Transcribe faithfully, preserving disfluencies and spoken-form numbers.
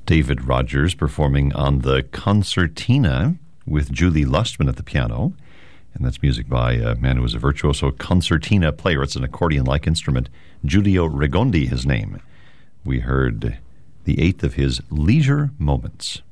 David Rogers performing on the Concertina with Julie Lustman at the piano. And that's music by a man who was a virtuoso concertina player. It's an accordion-like instrument. Giulio Regondi, his name. We heard the eighth of his Leisure Moments.